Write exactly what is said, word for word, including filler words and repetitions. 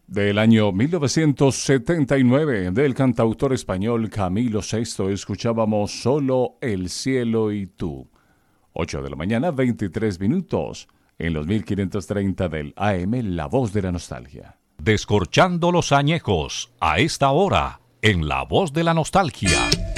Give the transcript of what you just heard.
Del año mil novecientos setenta y nueve, del cantautor español Camilo Sesto, escuchábamos Solo el cielo y tú. ocho de la mañana, veintitrés minutos, en los mil quinientos treinta del A M, La Voz de la Nostalgia. Descorchando los añejos, a esta hora, en La Voz de la Nostalgia.